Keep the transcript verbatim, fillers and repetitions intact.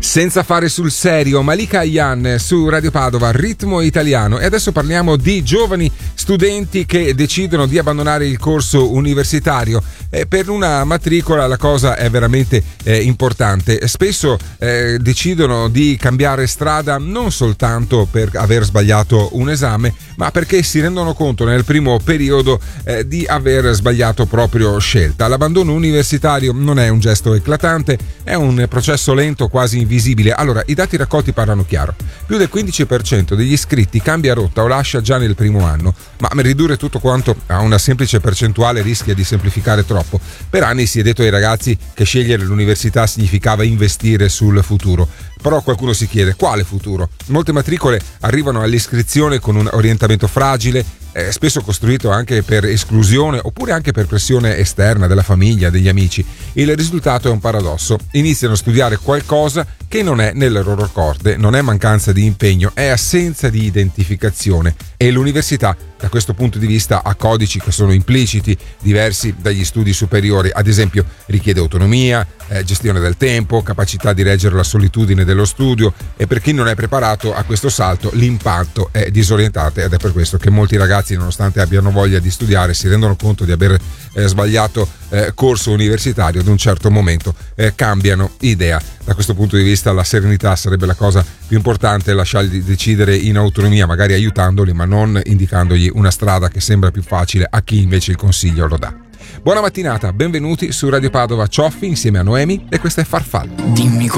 Senza fare sul serio, Malika Ayane su Radio Padova, ritmo italiano. E adesso parliamo di giovani studenti che decidono di abbandonare il corso universitario. Eh, per una matricola la cosa è veramente eh, importante. Spesso eh, decidono di cambiare strada non soltanto per aver sbagliato un esame, ma perché si rendono conto nel primo periodo eh, di aver sbagliato proprio scelta. L'abbandono universitario non è un gesto eclatante, è un processo lento, quasi invisibile. Allora, i dati raccolti parlano chiaro. Più del quindici per cento degli iscritti cambia rotta o lascia già nel primo anno, ma ridurre tutto quanto a una semplice percentuale rischia di semplificare troppo. Per anni si è detto ai ragazzi che scegliere l'università significava investire sul futuro. Però qualcuno si chiede: quale futuro? Molte matricole arrivano all'iscrizione con un orientamento fragile, eh, spesso costruito anche per esclusione oppure anche per pressione esterna della famiglia, degli amici. Il risultato è un paradosso: iniziano a studiare qualcosa che non è nelle loro corde, non è mancanza di impegno, è assenza di identificazione. E l'università, da questo punto di vista, ha codici che sono impliciti, diversi dagli studi superiori. Ad esempio, richiede autonomia, eh, gestione del tempo, capacità di reggere la solitudine dello studio, e per chi non è preparato a questo salto l'impatto è disorientante, ed è per questo che molti ragazzi, nonostante abbiano voglia di studiare, si rendono conto di aver eh, sbagliato eh, corso universitario. Ad un certo momento eh, cambiano idea. Da questo punto di vista la serenità sarebbe la cosa più importante, lasciarli decidere in autonomia, magari aiutandoli ma non indicandogli una strada che sembra più facile a chi invece il consiglio lo dà. Buona mattinata, benvenuti su Radio Padova Cioffi insieme a Noemi, e questa è Farfalla. Dimmi